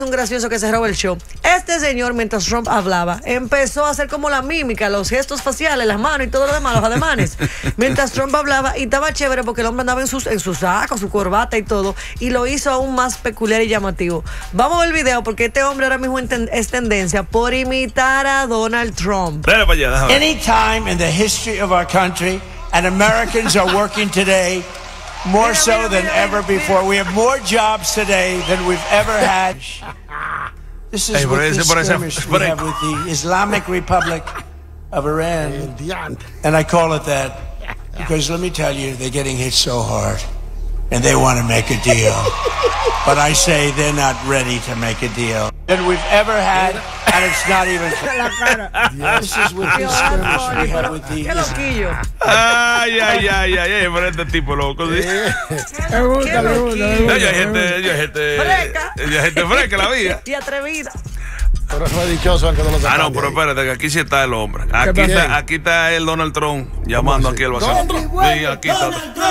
Un gracioso que se robó el show. Este señor, mientras Trump hablaba, empezó a hacer como la mímica, los gestos faciales, las manos y todo lo demás, los ademanes. Mientras Trump hablaba, y estaba chévere porque el hombre andaba en su saco, su corbata y todo, y lo hizo aún más peculiar y llamativo. Vamos a ver el video porque este hombre ahora mismo es tendencia por imitar a Donald Trump. Dale para allá, déjame. Any time in the history of our country, and Americans are working today more so than ever before. We have more jobs today than we've ever had. This is what the skirmish we have with the Islamic Republic of Iran. And I call it that because let me tell you, they're getting hit so hard and they want to make a deal. But I say they're not ready to make a deal than we've ever had, and it's not even. This is what the skirmish we have with the Ay, pero este tipo loco, ¿sí? Me gusta. Hay gente fresca la vida. Y atrevida. Pero fue dichoso aunque no lo sacaste. No, pero espérate, que aquí sí está el hombre. Aquí está el Donald Trump llamando aquí al vacío. Sí, aquí está.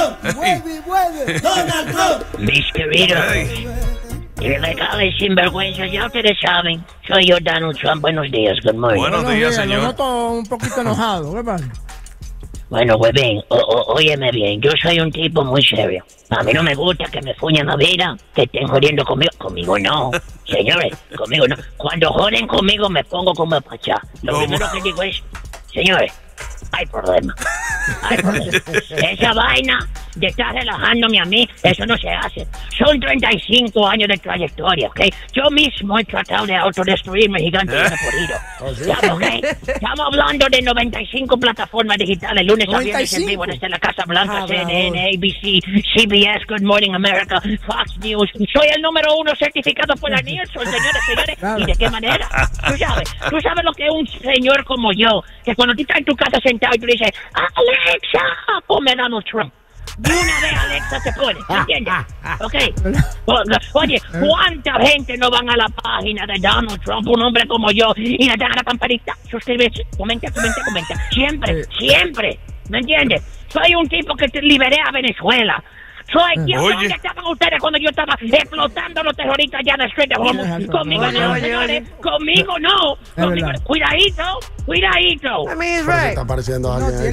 Donald Trump. Mis queridos ilegales sinvergüenzas, ya ustedes saben, soy yo, Donald Trump. Buenos días, good morning. Buenos días, señor. Lo noto un poquito enojado, ¿qué pasa? Bueno, pues bien, óyeme bien, yo soy un tipo muy serio. A mí no me gusta que me fuñan la vida, que estén jodiendo conmigo. Conmigo no, señores, conmigo no. Cuando joden conmigo me pongo como pachá. Lo primero que digo es, señores, hay problema. Esa vaina de estar relajándome a mí, eso no se hace. Son 35 años de trayectoria, ¿ok? Yo mismo he tratado de autodestruirme gigante y no he podido. ¿Okay? Estamos hablando de 95 plataformas digitales, lunes a viernes en vivo desde la Casa Blanca, CNN, ABC, CBS, Good Morning America, Fox News. Soy el número 1 certificado por la Nielsen, señores. ¿Y de qué manera? Tú sabes lo que es un señor como yo, que cuando tú estás en tu casa sentado y tú dices, Alexa, ponme Donald Trump. De una vez Alexa se pone, ¿entiendes? Ok. Oye, ¿cuánta gente no van a la página de Donald Trump, un hombre como yo, y le dan a la campanita? Suscríbete, comenta. Siempre, ¿me entiendes? Soy un tipo que liberé a Venezuela. ¿Dónde estaban ustedes cuando yo estaba explotando los terroristas allá de Street of Homo? Conmigo no, señores. Conmigo no. Cuidadito. Está apareciendo alguien.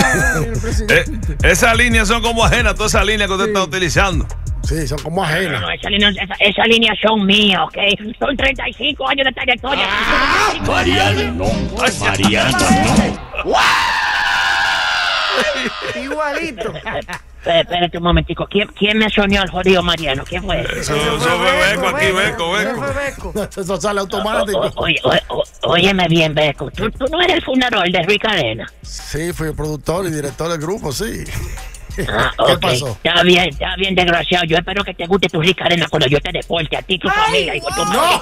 Esas líneas son como ajenas, todas esas líneas que usted está utilizando. Sí, son como ajenas. No, esas líneas son mías, ¿ok? Son 35 años de trayectoria. Mariano, no. Igualito. Espérate un momentico. ¿Quién me soñó al jodido Mariano? ¿Quién fue? Eso fue Beco aquí, Beco. Eso sale automático. Óyeme bien, Beco. ¿Tú no eres el fundador de Rica Arena? Sí, fui el productor y director del grupo, sí. ¿Qué pasó? Está bien, desgraciado. Yo espero que te guste tu Rica Arena cuando yo te deporte a ti, tu familia y con tu madre.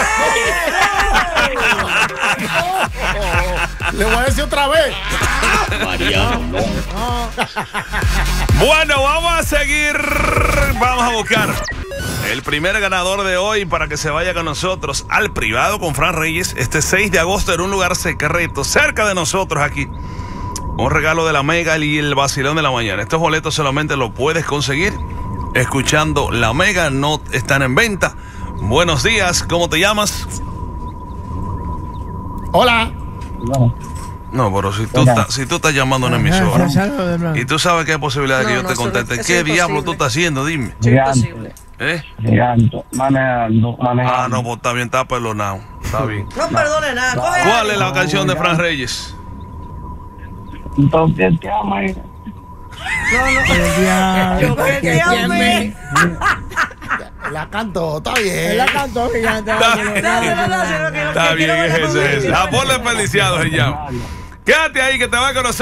Le voy a decir otra vez. Mariano, no. Bueno, vamos a seguir. Vamos a buscar el primer ganador de hoy para que se vaya con nosotros al privado con Fran Reyes este 6 de agosto en un lugar secreto cerca de nosotros aquí. Un regalo de la Mega y el vacilón de la mañana. Estos boletos solamente los puedes conseguir escuchando la Mega, no están en venta. Buenos días, ¿cómo te llamas? Hola. No, pero si tú estás llamando a una emisora y tú sabes que hay posibilidad de que yo te conteste, ¿qué diablo tú estás haciendo? Dime. Manejando. Ah, no, pues está bien, está perdonado. Está bien. No perdone nada. ¿Cuál es la canción de Fran Reyes? Entonces te amo. Yo que te amé. La cantó, está bien. La cantó gigante. Está bien, es ese. Amor desperdiciado se llama. Quédate ahí que te va a conocer.